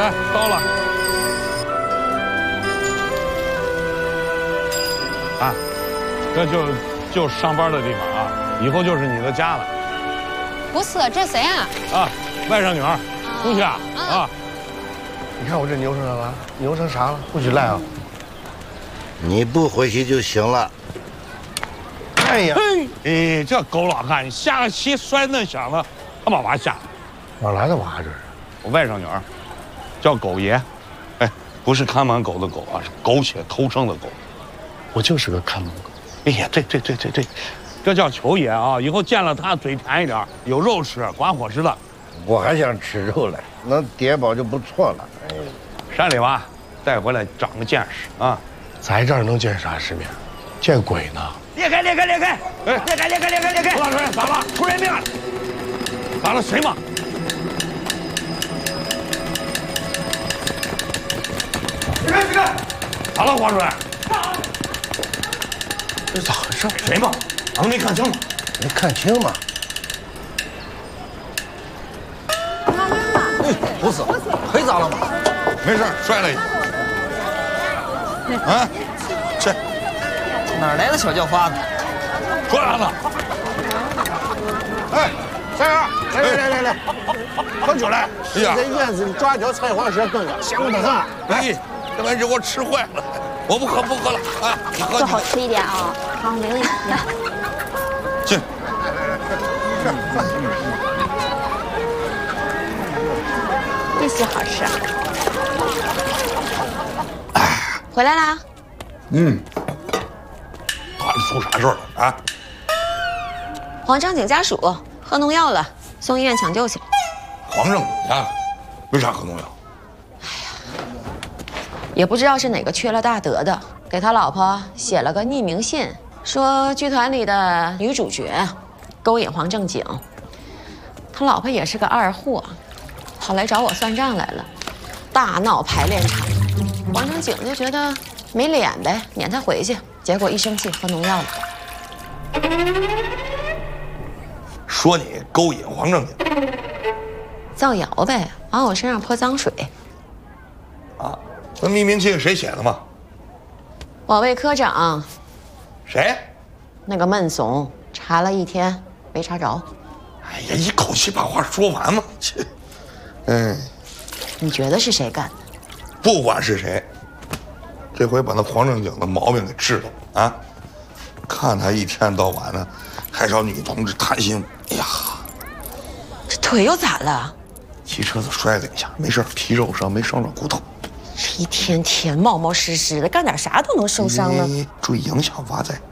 来，到了。啊，这就上班的地方啊，以后就是你的家了。 不是，这谁啊？ 啊，外甥女儿，出去啊啊！ 你看我这扭成啥了？扭成啥了？不许赖啊！ 你不回去就行了。 哎呀， 哎，这狗老汉，你下个棋摔那响了，他把娃吓的。 哪来的娃这是？ 我外甥女儿，叫狗爷，哎，不是看门狗的狗啊，是苟且偷生的狗。 我就是个看门狗。 哎呀，对，这叫球爷啊！以后见了他嘴甜一点，有肉吃，管伙食的。 我还想吃肉嘞，能叠饱就不错了。哎， 山里娃带回来长个见识啊！ 在这儿能见啥世面？见鬼呢！ 裂开！哎，裂开！胡大水，咋了？出人命了？咋了？谁嘛？起开！咋了，黄水？ 这咋回事？ 谁嘛？俺没看清吗？ 没看清吗？ 不是，腿咋了嘛？ 没事，摔了一下。啊，去。 哪来的小叫花子？ 说啥呢？ 哎，三儿，来，喝酒来！ 哎呀， 在院子里抓一条菜花蛇炖了，香的很。 哎，这玩意儿给我吃坏了，我不喝了啊！你喝。 做好吃一点啊，好，没问题。 去。 这些好吃。回来啦？ 他出啥事儿了啊？ 黄正景家属喝农药了，送医院抢救去了。 黄正景家为啥喝农药？ 也不知道是哪个缺了大德的，给他老婆写了个匿名信，说剧团里的女主角勾引黄正景，他老婆也是个二货，跑来找我算账来了，大闹排练场。黄正景就觉得没脸呗，撵他回去，结果一生气喝农药了。 说你勾引黄正景， 造谣呗，往我身上泼脏水。 啊？那匿名信谁写的嘛？ 保卫科长， 谁？ 那个闷怂，查了一天没查着。 哎呀，一口气把话说完嘛。切， 你觉得是谁干的？ 不管是谁，这回把那黄正景的毛病给治了啊！看他一天到晚的，还找女同志谈心。哎呀， 这腿又咋了？ 骑车子摔了一下，没事，皮肉伤，没伤着骨头。 这一天天冒冒失失的，干点啥都能受伤呢。 注意影响娃在。